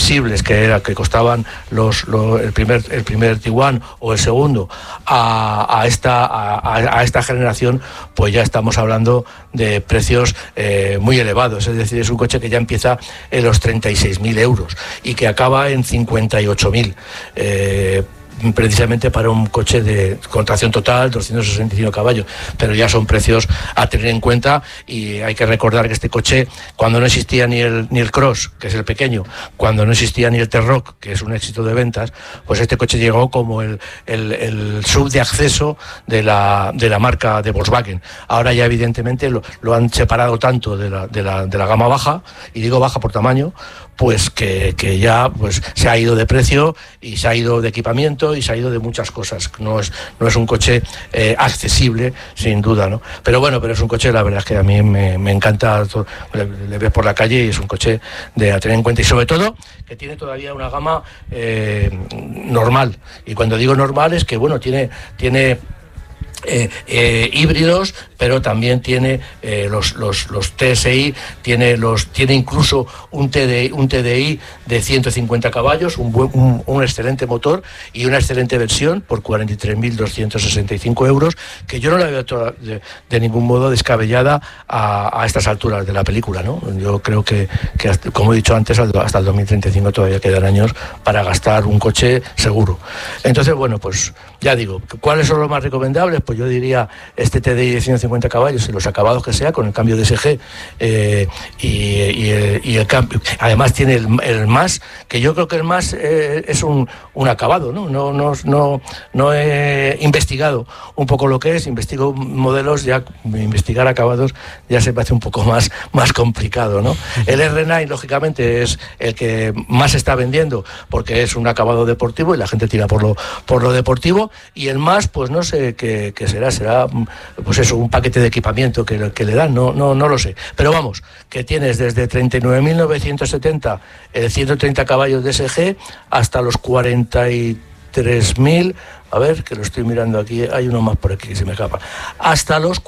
previsibles que costaban el primer Tiguan o el segundo a esta generación, pues ya estamos hablando de precios muy elevados. Es decir, es un coche que ya empieza en los 36.000 euros y que acaba en 58.000, precisamente para un coche con tracción total, 265 caballos, pero ya son precios a tener en cuenta. Y hay que recordar que este coche, cuando no existía ni el Cross, que es el pequeño, cuando no existía ni el T-Roc, que es un éxito de ventas, pues este coche llegó como el sub de acceso de la marca de Volkswagen. Ahora ya evidentemente lo han separado tanto de la gama baja, y digo baja por tamaño, pues que ya pues se ha ido de precio y se ha ido de equipamiento y se ha ido de muchas cosas. No es un coche accesible, sin duda, ¿no? Pero es un coche, la verdad es que a mí me encanta. Le ves por la calle y es un coche a tener en cuenta, y sobre todo que tiene todavía una gama normal. Y cuando digo normal es que tiene híbridos, pero también tiene los TSI, tiene incluso un TDI de 150 caballos, un excelente motor y una excelente versión por 43.265 euros, que yo no la veo de ningún modo descabellada a estas alturas de la película, ¿no? Yo creo que como he dicho antes, hasta el 2035 todavía quedan años para gastar un coche seguro. Entonces, pues ya digo, ¿cuáles son los más recomendables? Pues yo diría este TDI de 150 caballos y los acabados que sea, con el cambio de SG y el cambio. Además tiene el MAS, que yo creo que el MAS es un acabado, ¿no? No he investigado un poco lo que es, investigo modelos, ya investigar acabados ya se me hace un poco más complicado, ¿no? El R9, lógicamente, es el que más se está vendiendo porque es un acabado deportivo y la gente tira por lo deportivo, y el MAS, pues no sé qué será pues eso, un paquete de equipamiento que le dan, no lo sé, pero vamos, que tienes desde 39.970 el 130 caballos de SG hasta los 43.000, a ver, que lo estoy mirando aquí, hay uno más por aquí que se me escapa, hasta los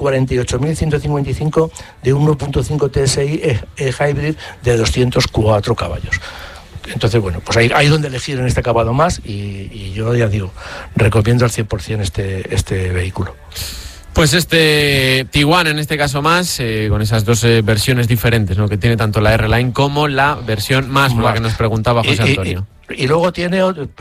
48.155 de 1.5 TSI Hybrid de 204 caballos. Entonces, pues hay donde elegir en este acabado más, y yo ya digo, recomiendo al 100% este vehículo. Pues este Tiguan, en este caso más, con esas dos versiones diferentes, ¿no?, que tiene tanto la R-Line como la versión más, por la que nos preguntaba José Antonio. Y luego tiene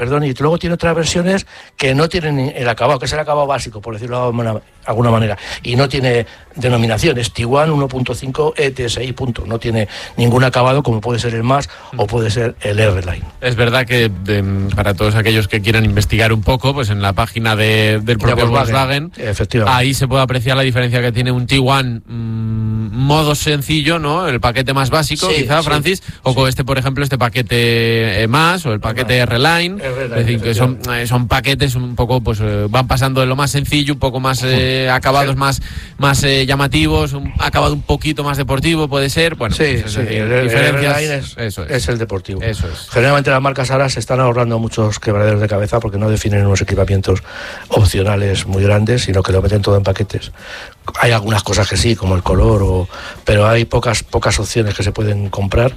otras versiones que no tienen el acabado, que es el acabado básico, por decirlo de alguna manera, y no tiene denominaciones. Tiguan 1.5 ETSI, punto. No tiene ningún acabado, como puede ser el MAS o puede ser el R-Line. Es verdad que para todos aquellos que quieran investigar un poco, pues en la página del propio Volkswagen, ahí se puede apreciar la diferencia que tiene un Tiguan modo sencillo, ¿no?, el paquete más básico, quizá, Francis, o con por ejemplo, este paquete MAS o el paquete R-Line, es decir, que son paquetes un poco, pues van pasando de lo más sencillo, un poco más acabados más llamativos, un acabado un poquito más deportivo, puede ser. Bueno, el R-Line es el deportivo. Eso es. Generalmente las marcas ahora se están ahorrando muchos quebraderos de cabeza porque no definen unos equipamientos opcionales muy grandes, sino que lo meten todo en paquetes. Hay algunas cosas que sí, como el color, pero hay pocas opciones que se pueden comprar,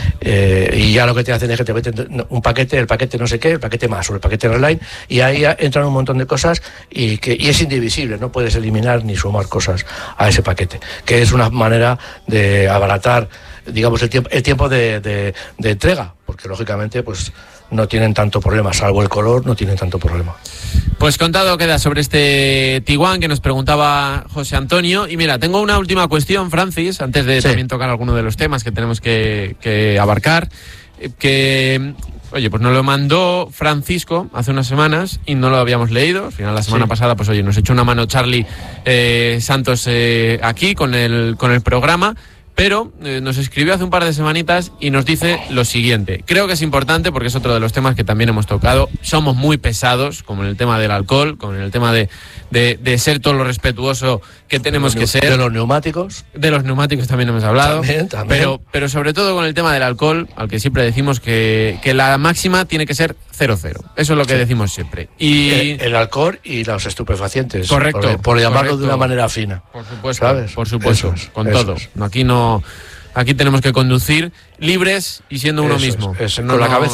y ya lo que te hacen es que te meten un paquete, el paquete no sé qué, el paquete más o el paquete R-Line, y ahí entran un montón de cosas y es indivisible, no puedes eliminar ni sumar cosas a ese paquete, que es una manera de abaratar, digamos, el tiempo de entrega, porque lógicamente pues no tienen tanto problema, salvo el color, no tienen tanto problema. Pues contado queda sobre este Tiguan que nos preguntaba José Antonio. Y mira, tengo una última cuestión, Francis, antes de también tocar alguno de los temas que tenemos que abarcar, que oye, pues nos lo mandó Francisco hace unas semanas y no lo habíamos leído. Al final, la semana pasada, pues oye, nos echó una mano Charlie Santos aquí con el programa. Pero nos escribió hace un par de semanitas y nos dice lo siguiente. Creo que es importante porque es otro de los temas que también hemos tocado. Somos muy pesados, como en el tema del alcohol, como en el tema de ser todo lo respetuoso que tenemos que ser. De los neumáticos. De los neumáticos también hemos hablado. También. Pero sobre todo con el tema del alcohol, al que siempre decimos que la máxima tiene que ser 0,0. Eso es lo que decimos siempre. Y el alcohol y los estupefacientes. Correcto. Por llamarlo de una manera fina. Por supuesto. ¿Sabes? Por supuesto. Con todo. Aquí tenemos que conducir libres y siendo uno mismo. Con la cabeza